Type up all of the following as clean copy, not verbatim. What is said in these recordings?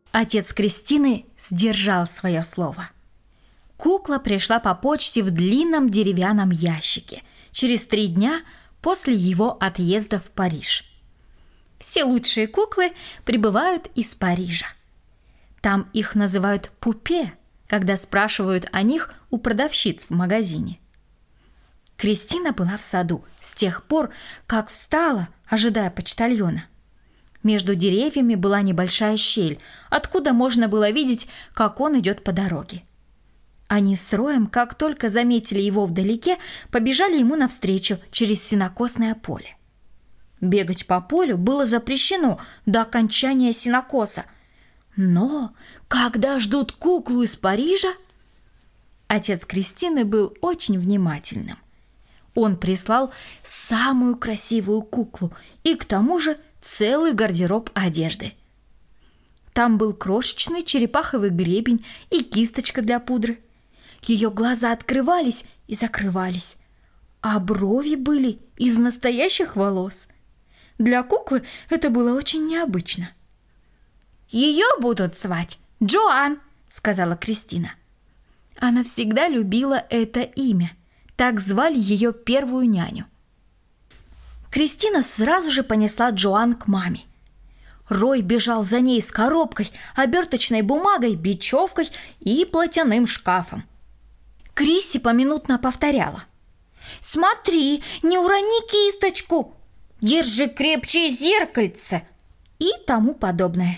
Отец Кристины сдержал свое слово. Кукла пришла по почте в длинном деревянном ящике через 3 дня после его отъезда в Париж. Все лучшие куклы прибывают из Парижа. Там их называют пупе, когда спрашивают о них у продавщиц в магазине. Кристина была в саду с тех пор, как встала, ожидая почтальона. Между деревьями была небольшая щель, откуда можно было видеть, как он идет по дороге. Они с Роем, как только заметили его вдалеке, побежали ему навстречу через сенокосное поле. Бегать по полю было запрещено до окончания сенокоса. Но когда ждут куклу из Парижа... Отец Кристины был очень внимательным. Он прислал самую красивую куклу и к тому же целый гардероб одежды. Там был крошечный черепаховый гребень и кисточка для пудры. Ее глаза открывались и закрывались, а брови были из настоящих волос. Для куклы это было очень необычно. «Ее будут звать Джоан», — сказала Кристина. Она всегда любила это имя. Так звали ее первую няню. Кристина сразу же понесла Джоан к маме. Рой бежал за ней с коробкой, оберточной бумагой, бечевкой и платяным шкафом. Крисси поминутно повторяла: «Смотри, не урони кисточку! Держи крепче зеркальце!» и тому подобное.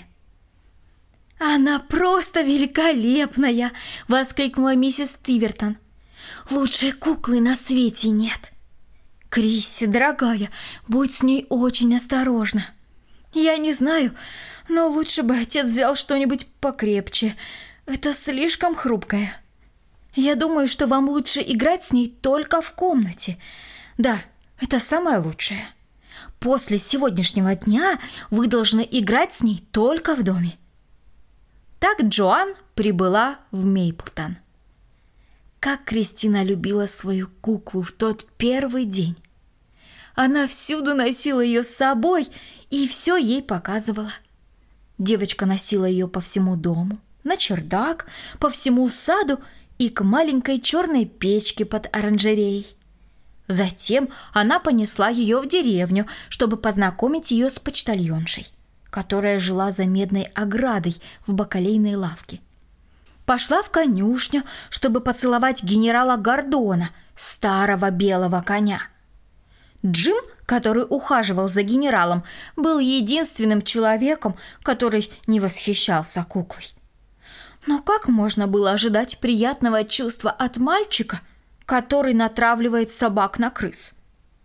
«Она просто великолепная!» – воскликнула миссис Тивертон. «Лучшей куклы на свете нет. Крисси, дорогая, будь с ней очень осторожна. Я не знаю, но лучше бы отец взял что-нибудь покрепче. Это слишком хрупкое. Я думаю, что вам лучше играть с ней только в комнате. Да, это самое лучшее. После сегодняшнего дня вы должны играть с ней только в доме». Так Джоан прибыла в Мейплтон. Как Кристина любила свою куклу в тот первый день. Она всюду носила ее с собой и все ей показывала. Девочка носила ее по всему дому, на чердак, по всему саду и к маленькой черной печке под оранжереей. Затем она понесла ее в деревню, чтобы познакомить ее с почтальоншей, которая жила за медной оградой в бакалейной лавке. Пошла в конюшню, чтобы поцеловать генерала Гордона, старого белого коня. Джим, который ухаживал за генералом, был единственным человеком, который не восхищался куклой. Но как можно было ожидать приятного чувства от мальчика, который натравливает собак на крыс?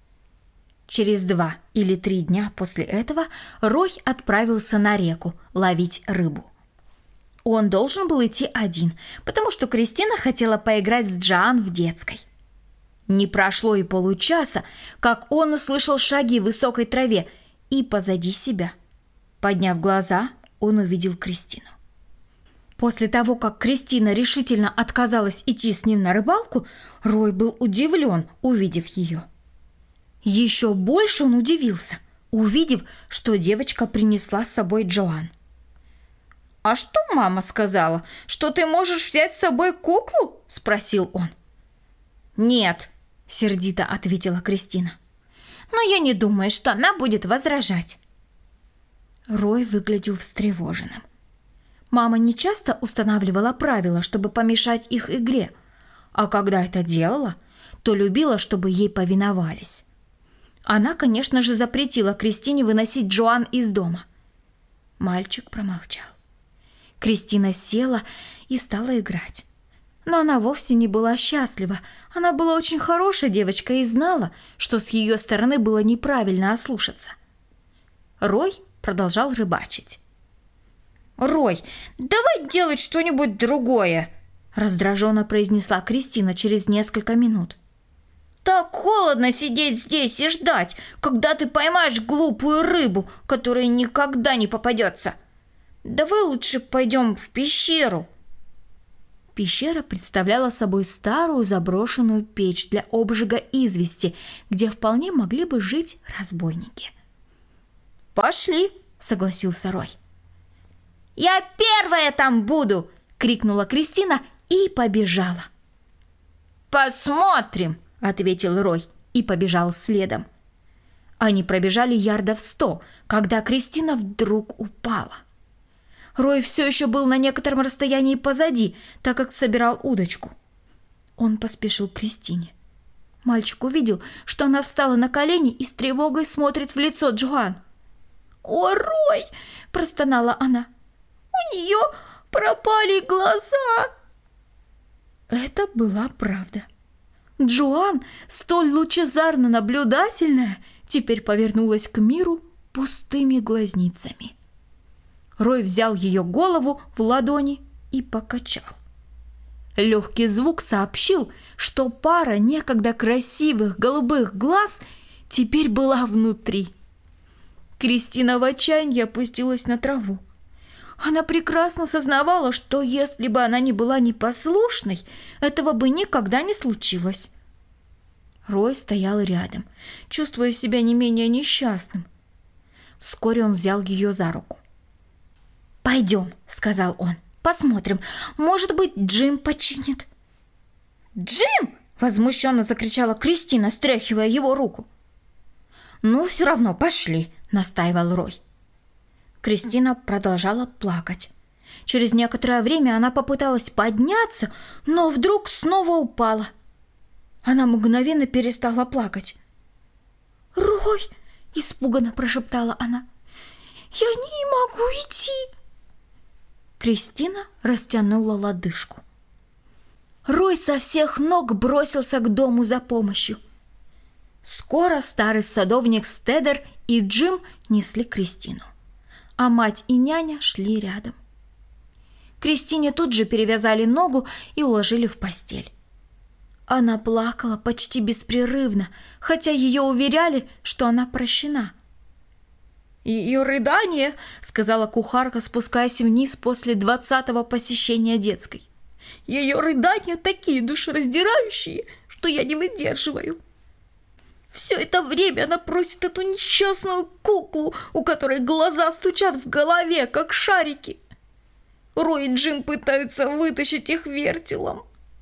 Через 2 или 3 дня после этого Рой отправился на реку ловить рыбу. Он должен был идти один, потому что Кристина хотела поиграть с Джоан в детской. Не прошло и получаса, как он услышал шаги в высокой траве и позади себя. Подняв глаза, он увидел Кристину. После того, как Кристина решительно отказалась идти с ним на рыбалку, Рой был удивлен, увидев ее. Еще больше он удивился, увидев, что девочка принесла с собой Джоан. «А что мама сказала, что ты можешь взять с собой куклу?» – спросил он. «Нет», – сердито ответила Кристина. «Но я не думаю, что она будет возражать». Рой выглядел встревоженным. Мама не часто устанавливала правила, чтобы помешать их игре, а когда это делала, то любила, чтобы ей повиновались. Она, конечно же, запретила Кристине выносить Джоан из дома. Мальчик промолчал. Кристина села и стала играть. Но она вовсе не была счастлива. Она была очень хорошей девочкой и знала, что с ее стороны было неправильно ослушаться. Рой продолжал рыбачить. «Рой, давай делать что-нибудь другое!» раздраженно произнесла Кристина через несколько минут. «Так холодно сидеть здесь и ждать, когда ты поймаешь глупую рыбу, которая никогда не попадется. Давай лучше пойдем в пещеру». Пещера представляла собой старую заброшенную печь для обжига извести, где вполне могли бы жить разбойники. «Пошли», — согласился Рой. «Я первая там буду!» – крикнула Кристина и побежала. «Посмотрим!» – ответил Рой и побежал следом. Они пробежали ярдов 100, когда Кристина вдруг упала. Рой все еще был на некотором расстоянии позади, так как собирал удочку. Он поспешил к Кристине. Мальчик увидел, что она встала на колени и с тревогой смотрит в лицо Джоан. «О, Рой!» – простонала она. «У нее пропали глаза!» Это была правда. Джоан, столь лучезарно наблюдательная, теперь повернулась к миру пустыми глазницами. Рой взял ее голову в ладони и покачал. Легкий звук сообщил, что пара некогда красивых голубых глаз теперь была внутри. Кристина в отчаянии опустилась на траву. Она прекрасно сознавала, что если бы она не была непослушной, этого бы никогда не случилось. Рой стоял рядом, чувствуя себя не менее несчастным. Вскоре он взял ее за руку. «Пойдем», — сказал он, — «посмотрим, может быть, Джим починит». «Джим!» — возмущенно закричала Кристина, стряхивая его руку. «Ну, все равно пошли», — настаивал Рой. Кристина продолжала плакать. Через некоторое время она попыталась подняться, но вдруг снова упала. Она мгновенно перестала плакать. «Рой!» – испуганно прошептала она. «Я не могу идти!» Кристина растянула лодыжку. Рой со всех ног бросился к дому за помощью. Скоро старый садовник Стедер и Джим несли Кристину, а мать и няня шли рядом. Кристине тут же перевязали ногу и уложили в постель. Она плакала почти беспрерывно, хотя ее уверяли, что она прощена. «Ее рыдание», — сказала кухарка, спускаясь вниз после 20-го посещения детской. «Ее рыдания такие душераздирающие, что я не выдерживаю. Все это время она просит эту несчастную куклу, у которой глаза стучат в голове, как шарики. Рой и Джим пытаются вытащить их вертелом».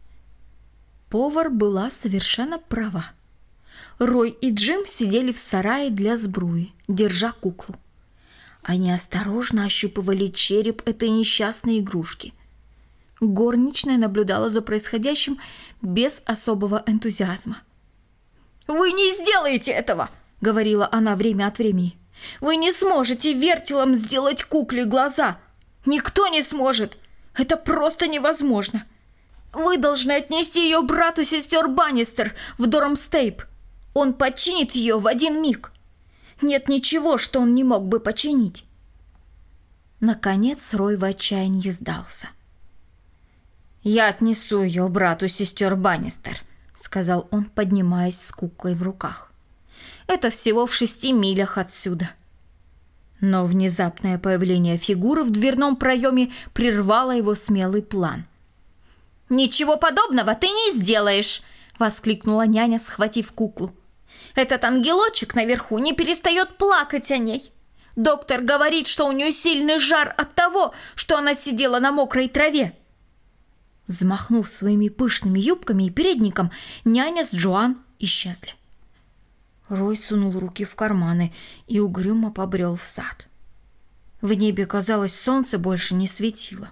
Повар была совершенно права. Рой и Джим сидели в сарае для сбруи, держа куклу. Они осторожно ощупывали череп этой несчастной игрушки. Горничная наблюдала за происходящим без особого энтузиазма. «Вы не сделаете этого!» — говорила она время от времени. «Вы не сможете вертелом сделать кукле глаза! Никто не сможет! Это просто невозможно! Вы должны отнести ее брату сестер Баннистер в Дормстейп. Он починит ее в один миг. Нет ничего, что он не мог бы починить». Наконец Рой в отчаянии сдался. «Я отнесу ее брату сестер Баннистер», — сказал он, поднимаясь с куклой в руках. «Это всего в 6 милях отсюда». Но внезапное появление фигуры в дверном проеме прервало его смелый план. «Ничего подобного ты не сделаешь!» — воскликнула няня, схватив куклу. «Этот ангелочек наверху не перестает плакать о ней. Доктор говорит, что у нее сильный жар от того, что она сидела на мокрой траве». Взмахнув своими пышными юбками и передником, няня с Джоан исчезли. Рой сунул руки в карманы и угрюмо побрел в сад. В небе, казалось, солнце больше не светило.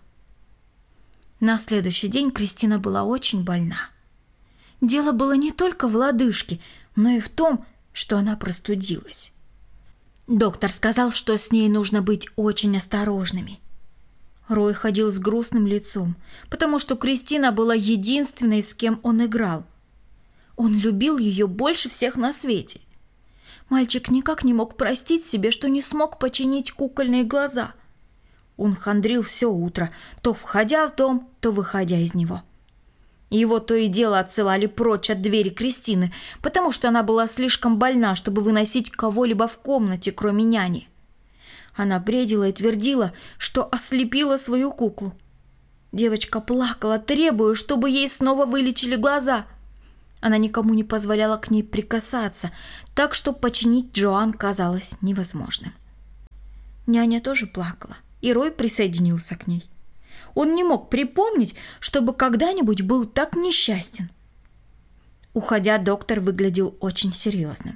На следующий день Кристина была очень больна. Дело было не только в лодыжке, но и в том, что она простудилась. Доктор сказал, что с ней нужно быть очень осторожными. Рой ходил с грустным лицом, потому что Кристина была единственной, с кем он играл. Он любил ее больше всех на свете. Мальчик никак не мог простить себе, что не смог починить кукольные глаза. Он хандрил все утро, то входя в дом, то выходя из него. Его то и дело отсылали прочь от двери Кристины, потому что она была слишком больна, чтобы выносить кого-либо в комнате, кроме няни. Она бредила и твердила, что ослепила свою куклу. Девочка плакала, требуя, чтобы ей снова вылечили глаза. Она никому не позволяла к ней прикасаться, так что починить Джоан казалось невозможным. Няня тоже плакала и Рой присоединился к ней. Он не мог припомнить, чтобы когда-нибудь был так несчастен. Уходя, доктор выглядел очень серьезным.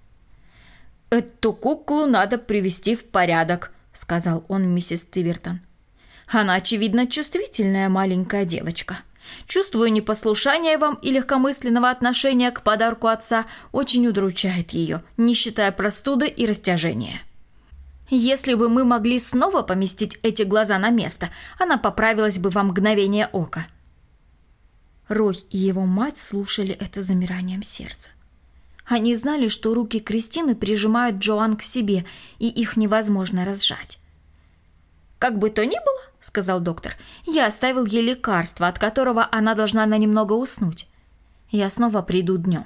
«Эту куклу надо привести в порядок», — сказал он миссис Тивертон. «Она, очевидно, чувствительная маленькая девочка. Чувствую, непослушание вам и легкомысленного отношения к подарку отца очень удручает ее, не считая простуды и растяжения. Если бы мы могли снова поместить эти глаза на место, она поправилась бы во мгновение ока». Рой и его мать слушали это замиранием сердца. Они знали, что руки Кристины прижимают Джоан к себе, и их невозможно разжать. «Как бы то ни было, — сказал доктор, — я оставил ей лекарство, от которого она должна на немного уснуть. Я снова приду днем».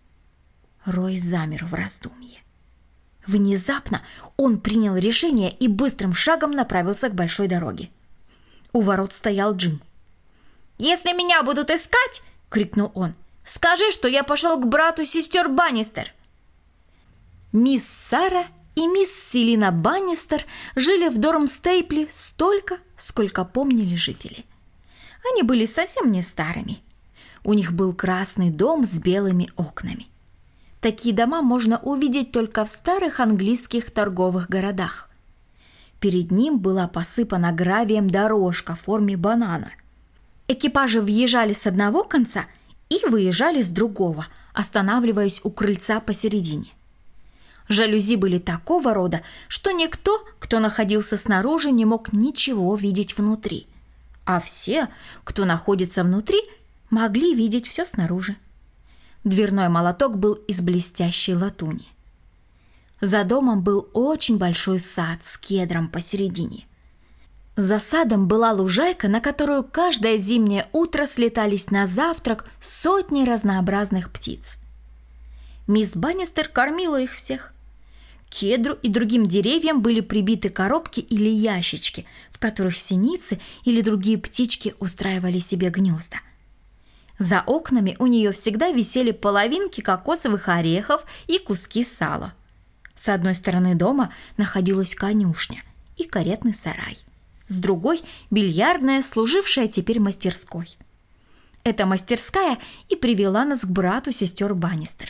Рой замер в раздумье. Внезапно он принял решение и быстрым шагом направился к большой дороге. У ворот стоял Джим. «Если меня будут искать, — крикнул он, — скажи, что я пошел к брату сестер Баннистер». Мисс Сара и мисс Селина Баннистер жили в Дормстейпле столько, сколько помнили жители. Они были совсем не старыми. У них был красный дом с белыми окнами. Такие дома можно увидеть только в старых английских торговых городах. Перед ним была посыпана гравием дорожка в форме банана. Экипажи въезжали с одного конца и выезжали с другого, останавливаясь у крыльца посередине. Жалюзи были такого рода, что никто, кто находился снаружи, не мог ничего видеть внутри, а все, кто находится внутри, могли видеть все снаружи. Дверной молоток был из блестящей латуни. За домом был очень большой сад с кедром посередине. За садом была лужайка, на которую каждое зимнее утро слетались на завтрак сотни разнообразных птиц. Мисс Баннистер кормила их всех. К кедру и другим деревьям были прибиты коробки или ящички, в которых синицы или другие птички устраивали себе гнезда. За окнами у нее всегда висели половинки кокосовых орехов и куски сала. С одной стороны дома находилась конюшня и каретный сарай. С другой – бильярдная, служившая теперь мастерской. Эта мастерская и привела нас к брату сестер Баннистер.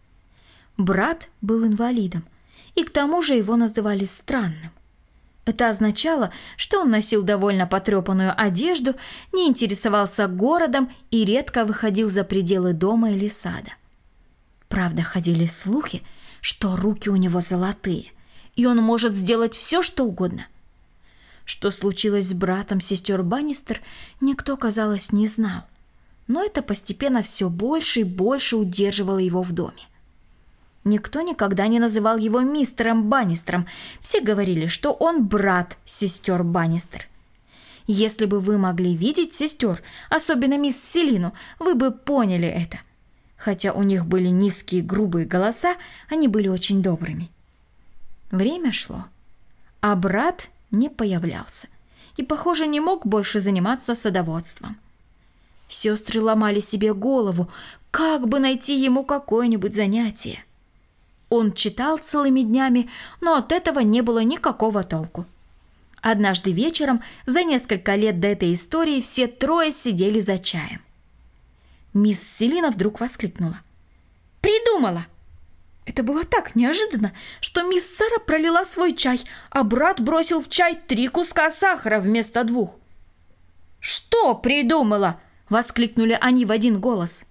Брат был инвалидом, и к тому же его называли странным. Это означало, что он носил довольно потрепанную одежду, не интересовался городом и редко выходил за пределы дома или сада. Правда, ходили слухи, что руки у него золотые, и он может сделать все, что угодно. Что случилось с братом сестер Баннистер, никто, казалось, не знал, но это постепенно все больше и больше удерживало его в доме. Никто никогда не называл его мистером Баннистером. Все говорили, что он брат сестер Баннистер. Если бы вы могли видеть сестер, особенно мисс Селину, вы бы поняли это. Хотя у них были низкие грубые голоса, они были очень добрыми. Время шло, а брат не появлялся и, похоже, не мог больше заниматься садоводством. Сестры ломали себе голову, как бы найти ему какое-нибудь занятие. Он читал целыми днями, но от этого не было никакого толку. Однажды вечером, за несколько лет до этой истории, все трое сидели за чаем. Мисс Селина вдруг воскликнула. «Придумала!» Это было так неожиданно, что мисс Сара пролила свой чай, а брат бросил в чай 3 куска сахара вместо 2. «Что придумала?» – воскликнули они в один голос.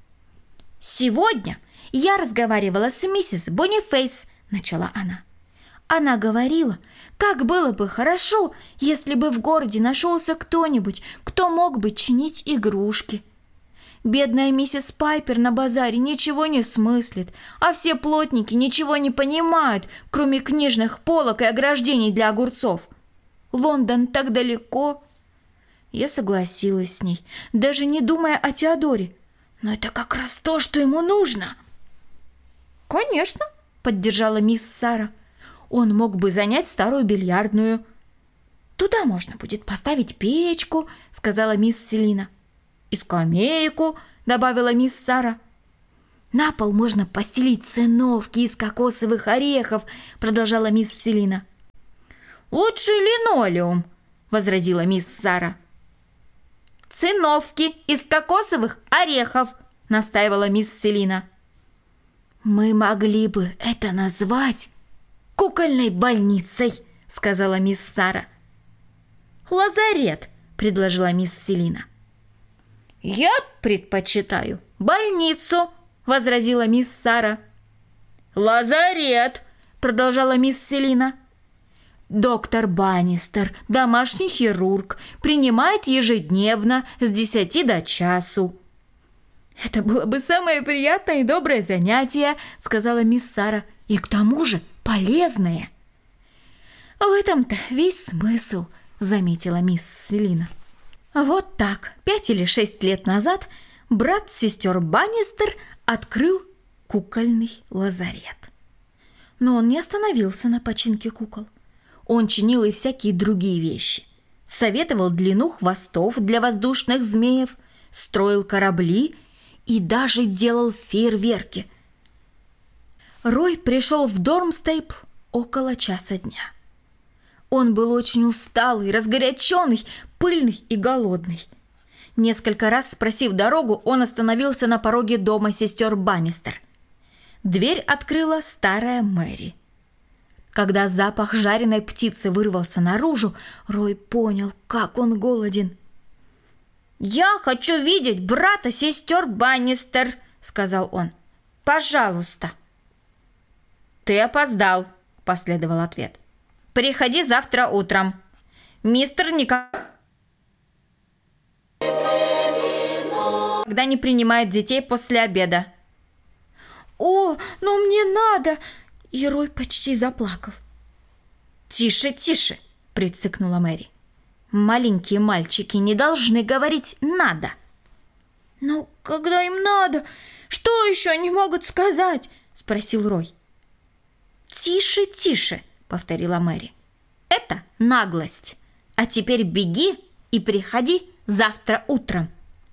«Сегодня я разговаривала с миссис Бонифейс», – начала она. «Она говорила, как было бы хорошо, если бы в городе нашелся кто-нибудь, кто мог бы чинить игрушки. Бедная миссис Пайпер на базаре ничего не смыслит, а все плотники ничего не понимают, кроме книжных полок и ограждений для огурцов. Лондон так далеко». Я согласилась с ней, даже не думая о Теодоре. Но это как раз то, что ему нужно. «Конечно», — поддержала мисс Сара. «Он мог бы занять старую бильярдную». «Туда можно будет поставить печку», — сказала мисс Селина. «И скамейку», — добавила мисс Сара. «На пол можно постелить циновки из кокосовых орехов», — продолжала мисс Селина. лучше линолеум», – возразила мисс Сара. «Циновки из кокосовых орехов», – настаивала мисс Селина. «Мы могли бы это назвать кукольной больницей», – сказала мисс Сара. «Лазарет», – предложила мисс Селина. «Я предпочитаю больницу», – возразила мисс Сара. «Лазарет», – продолжала мисс Селина. «Доктор Баннистер, домашний хирург, принимает ежедневно с 10 до часу». «Это было бы самое приятное и доброе занятие», – сказала мисс Сара, – «и к тому же полезное». «В этом-то весь смысл», – заметила мисс Селина. Вот так, 5 или 6 лет назад брат сестер Баннистер открыл кукольный лазарет. Но он не остановился на починке кукол. Он чинил и всякие другие вещи. Советовал длину хвостов для воздушных змеев, строил корабли и даже делал фейерверки. Рой пришел в Дормстейпл около часа дня. Он был очень усталый, разгоряченный, пыльный и голодный. Несколько раз спросив дорогу, он остановился на пороге дома сестер Баннистер. Дверь открыла старая Мэри. Когда запах жареной птицы вырвался наружу, Рой понял, как он голоден. «Я хочу видеть брата сестер Баннистер», — сказал он. «Пожалуйста». «Ты опоздал», — последовал ответ. «Приходи завтра утром. Мистер никогда не принимает детей после обеда». «О, но мне надо!» И Рой почти заплакал. «Тише, тише!» – прицикнула Мэри. «Маленькие мальчики не должны говорить «надо». «Ну, когда им надо, что еще они могут сказать?» – спросил Рой. «Тише, тише!» – повторила Мэри. «Это наглость. А теперь беги и приходи завтра утром».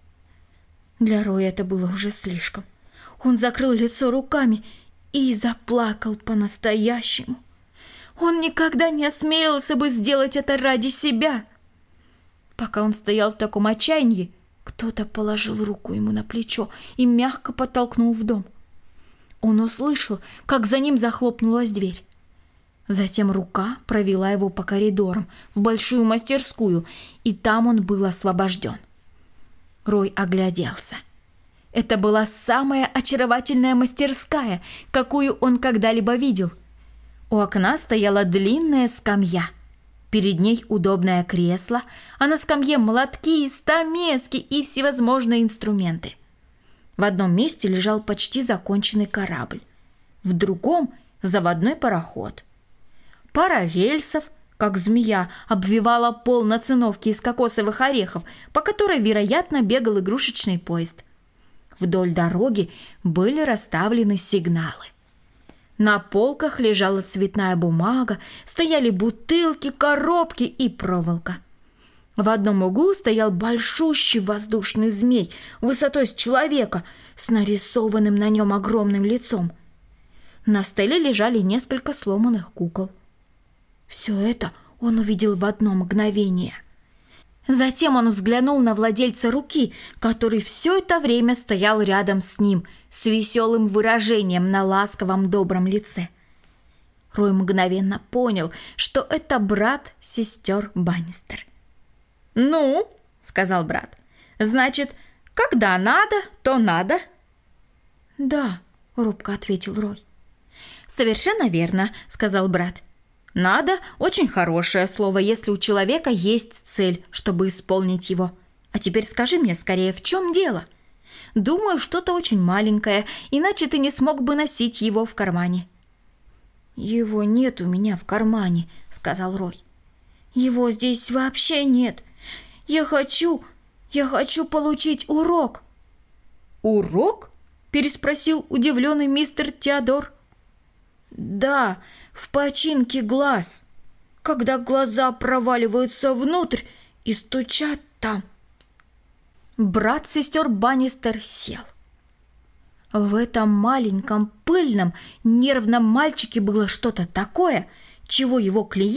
Для Роя это было уже слишком. Он закрыл лицо руками и заплакал по-настоящему. Он никогда не осмелился бы сделать это ради себя. Пока он стоял в таком отчаянии, кто-то положил руку ему на плечо и мягко подтолкнул в дом. Он услышал, как за ним захлопнулась дверь. Затем рука провела его по коридорам в большую мастерскую, и там он был освобожден. Рой огляделся. Это была самая очаровательная мастерская, какую он когда-либо видел. У окна стояла длинная скамья. Перед ней удобное кресло, а на скамье молотки, стамески и всевозможные инструменты. В одном месте лежал почти законченный корабль, в другом – заводной пароход. Пара рельсов, как змея, обвивала пол на циновке из кокосовых орехов, по которой, вероятно, бегал игрушечный поезд. Вдоль дороги были расставлены сигналы. На полках лежала цветная бумага, стояли бутылки, коробки и проволока. В одном углу стоял большущий воздушный змей высотой с человека с нарисованным на нем огромным лицом. На столе лежали несколько сломанных кукол. Все это он увидел в одно мгновение. Затем он взглянул на владельца руки, который все это время стоял рядом с ним, с веселым выражением на ласковом добром лице. Рой мгновенно понял, что это брат сестер Баннистер. «Ну, — сказал брат, — значит, когда надо, то надо». «Да, — робко ответил Рой. «Совершенно верно, — сказал брат. «Надо» – очень хорошее слово, если у человека есть цель, чтобы исполнить его. А теперь скажи мне скорее, в чем дело? Думаю, что-то очень маленькое, иначе ты не смог бы носить его в кармане». «Его нет у меня в кармане», – сказал Рой. «Его здесь вообще нет. Я хочу получить урок». «Урок?» – переспросил удивленный мистер Теодор. «Да, в починке глаз, когда глаза проваливаются внутрь и стучат там». Брат сестер Баннистер сел. В этом маленьком, пыльном, нервном мальчике было что-то такое, чего его клиент